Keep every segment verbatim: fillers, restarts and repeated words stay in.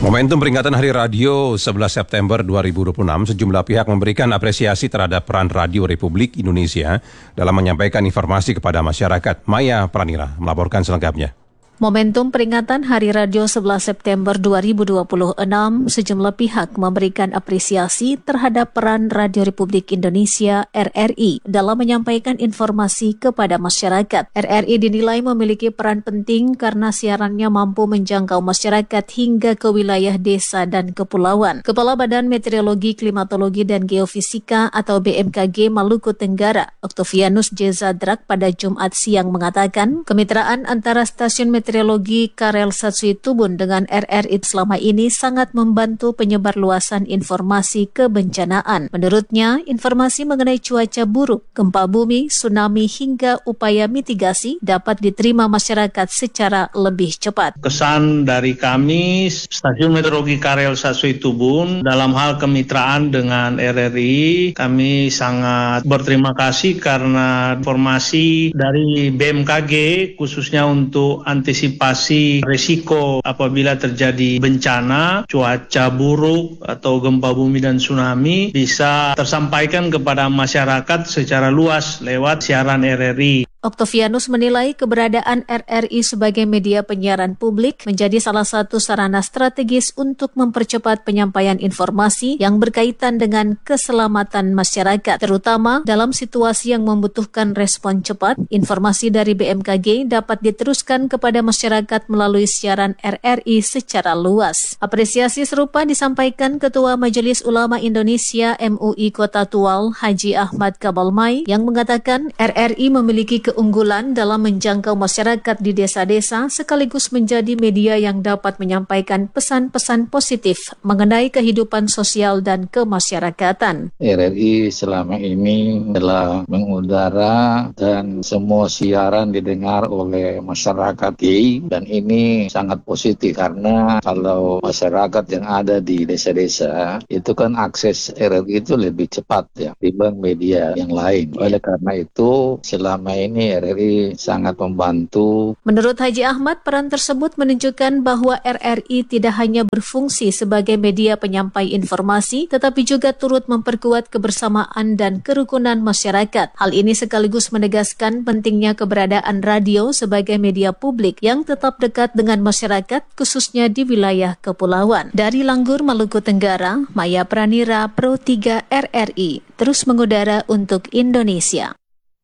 Momentum peringatan Hari Radio sebelas September dua ribu dua puluh enam, sejumlah pihak memberikan apresiasi terhadap peran Radio Republik Indonesia dalam menyampaikan informasi kepada masyarakat. Maya Pranira melaporkan selengkapnya. Momentum peringatan Hari Radio sebelas September dua ribu dua puluh enam, sejumlah pihak memberikan apresiasi terhadap peran Radio Republik Indonesia R R I dalam menyampaikan informasi kepada masyarakat. R R I dinilai memiliki peran penting karena siarannya mampu menjangkau masyarakat hingga ke wilayah desa dan kepulauan. Kepala Badan Meteorologi, Klimatologi, dan Geofisika atau B M K G Maluku Tenggara, Octavianus J. Zadrak pada Jumat siang mengatakan, kemitraan antara stasiun meteorologi Meteorologi Karel Satsui Tubun dengan R R I selama ini sangat membantu penyebarluasan informasi kebencanaan. Menurutnya, informasi mengenai cuaca buruk, gempa bumi, tsunami hingga upaya mitigasi dapat diterima masyarakat secara lebih cepat. Kesan dari kami, Stasiun Meteorologi Karel Satsui Tubun dalam hal kemitraan dengan R R I, kami sangat berterima kasih karena informasi dari B M K G khususnya untuk antisipasi Antisipasi risiko apabila terjadi bencana, cuaca buruk atau gempa bumi dan tsunami bisa tersampaikan kepada masyarakat secara luas lewat siaran R R I. Octavianus menilai keberadaan R R I sebagai media penyiaran publik menjadi salah satu sarana strategis untuk mempercepat penyampaian informasi yang berkaitan dengan keselamatan masyarakat, terutama dalam situasi yang membutuhkan respon cepat. Informasi dari B M K G dapat diteruskan kepada masyarakat melalui siaran R R I secara luas. Apresiasi serupa disampaikan Ketua Majelis Ulama Indonesia M U I Kota Tual, Haji Ahmad Kabalmai, yang mengatakan R R I memiliki ke keunggulan dalam menjangkau masyarakat di desa-desa sekaligus menjadi media yang dapat menyampaikan pesan-pesan positif mengenai kehidupan sosial dan kemasyarakatan. R R I selama ini telah mengudara dan semua siaran didengar oleh masyarakat dan ini sangat positif karena kalau masyarakat yang ada di desa-desa itu kan akses R R I itu lebih cepat ya dibanding media yang lain. Oleh karena itu selama ini R R I sangat membantu. Menurut Haji Ahmad, peran tersebut menunjukkan bahwa R R I tidak hanya berfungsi sebagai media penyampai informasi, tetapi juga turut memperkuat kebersamaan dan kerukunan masyarakat. Hal ini sekaligus menegaskan pentingnya keberadaan radio sebagai media publik yang tetap dekat dengan masyarakat, khususnya di wilayah kepulauan. Dari Langgur, Maluku Tenggara, Maya Pranira, Pro tiga R R I, terus mengudara untuk Indonesia.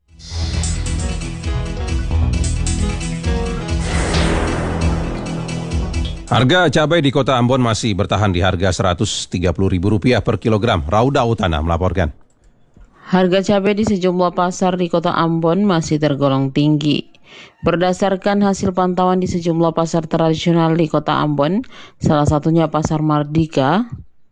Harga cabai di Kota Ambon masih bertahan di harga seratus tiga puluh ribu rupiah per kilogram. Rauda Utana melaporkan. Harga cabai di sejumlah pasar di Kota Ambon masih tergolong tinggi. Berdasarkan hasil pantauan di sejumlah pasar tradisional di Kota Ambon, salah satunya Pasar Mardika,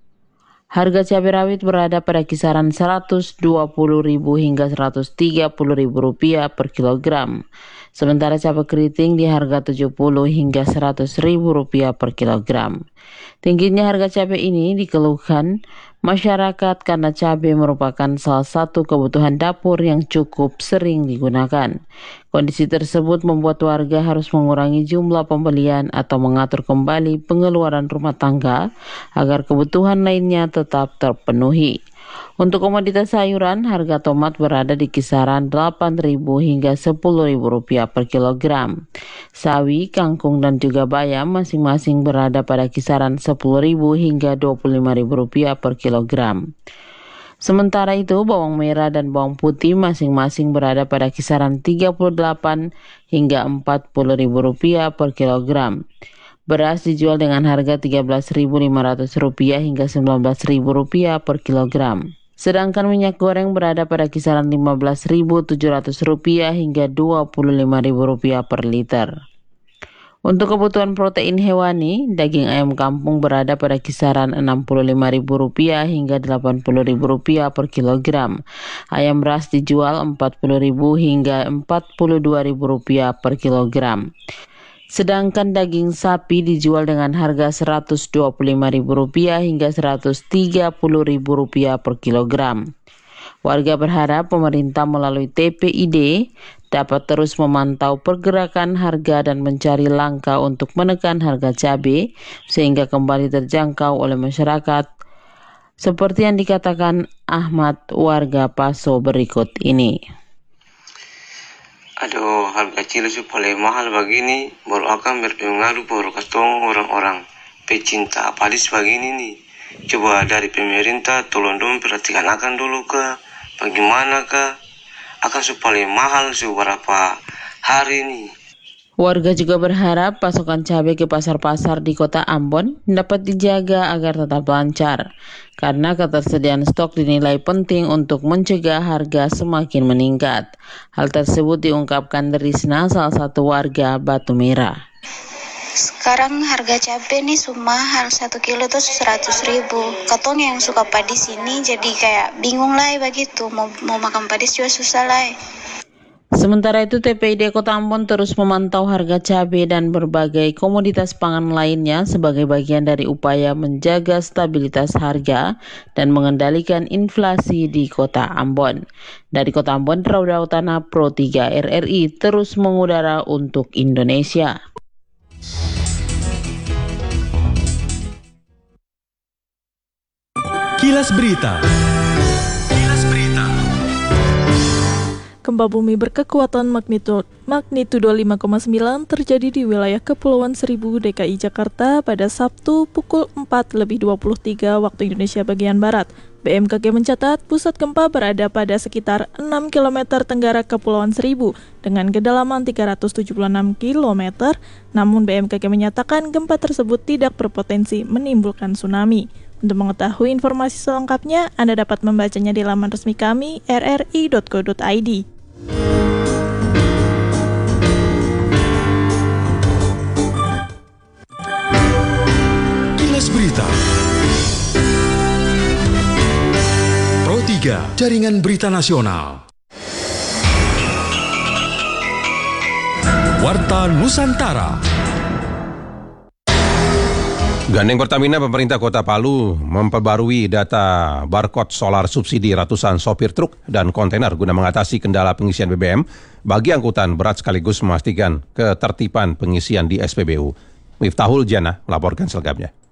harga cabai rawit berada pada kisaran seratus dua puluh ribu hingga seratus tiga puluh ribu rupiah per kilogram. Sementara cabai keriting di harga tujuh puluh hingga seratus ribu rupiah per kilogram. Tingginya harga cabai ini dikeluhkan masyarakat karena cabai merupakan salah satu kebutuhan dapur yang cukup sering digunakan. Kondisi tersebut membuat warga harus mengurangi jumlah pembelian atau mengatur kembali pengeluaran rumah tangga agar kebutuhan lainnya tetap terpenuhi. Untuk komoditas sayuran, harga tomat berada di kisaran delapan ribu hingga sepuluh ribu rupiah per kilogram. Sawi, kangkung, dan juga bayam masing-masing berada pada kisaran sepuluh ribu hingga dua puluh lima ribu rupiah per kilogram. Sementara itu, bawang merah dan bawang putih masing-masing berada pada kisaran tiga puluh delapan hingga empat puluh ribu rupiah per kilogram. Beras dijual dengan harga tiga belas ribu lima ratus rupiah hingga sembilan belas ribu rupiah per kilogram. Sedangkan minyak goreng berada pada kisaran lima belas ribu tujuh ratus rupiah hingga dua puluh lima ribu rupiah per liter. Untuk kebutuhan protein hewani, daging ayam kampung berada pada kisaran enam puluh lima ribu rupiah hingga delapan puluh ribu rupiah per kilogram. Ayam ras dijual empat puluh ribu hingga empat puluh dua ribu rupiah per kilogram. Sedangkan daging sapi dijual dengan harga seratus dua puluh lima ribu rupiah hingga seratus tiga puluh ribu rupiah per kilogram. Warga berharap pemerintah melalui T P I D dapat terus memantau pergerakan harga dan mencari langkah untuk menekan harga cabai sehingga kembali terjangkau oleh masyarakat. Seperti yang dikatakan Ahmad, warga Paso berikut ini. Aduh, harga cile supaya mahal begini baru akan berpengaruh baru kastong orang-orang pecinta padis begini nih. Coba dari pemerintah tolong dong perhatikan akan dulu ke bagaimana ke akan supaya mahal seberapa hari nih. Warga juga berharap pasokan cabai ke pasar-pasar di kota Ambon dapat dijaga agar tetap lancar, karena ketersediaan stok dinilai penting untuk mencegah harga semakin meningkat. Hal tersebut diungkapkan Risna, salah satu warga Batu Merah. Sekarang harga cabai nih mahal, satu kilo tuh seratus ribu. Katong yang suka padis ini jadi kayak bingung lah begitu, mau, mau makan padis juga susah lah. Sementara itu, T P I D Kota Ambon terus memantau harga cabai dan berbagai komoditas pangan lainnya sebagai bagian dari upaya menjaga stabilitas harga dan mengendalikan inflasi di Kota Ambon. Dari Kota Ambon, Rauda Utana, Pro tiga R R I terus mengudara untuk Indonesia. Kilas Berita. Gempa bumi berkekuatan magnitudo, magnitudo lima koma sembilan terjadi di wilayah Kepulauan Seribu, D K I Jakarta pada Sabtu pukul empat lebih dua puluh tiga waktu Indonesia bagian Barat. B M K G mencatat pusat gempa berada pada sekitar enam kilometer tenggara Kepulauan Seribu dengan kedalaman tiga ratus tujuh puluh enam kilometer, namun B M K G menyatakan gempa tersebut tidak berpotensi menimbulkan tsunami. Untuk mengetahui informasi selengkapnya, Anda dapat membacanya di laman resmi kami r r i dot co dot i d. Kilas Berita. Pro tiga, Jaringan Berita Nasional. Warta Nusantara. Gandeng Pertamina, pemerintah Kota Palu memperbarui data barcode solar subsidi ratusan sopir truk dan kontainer guna mengatasi kendala pengisian B B M bagi angkutan berat sekaligus memastikan ketertiban pengisian di S P B U. Miftahul Jana melaporkan selengkapnya.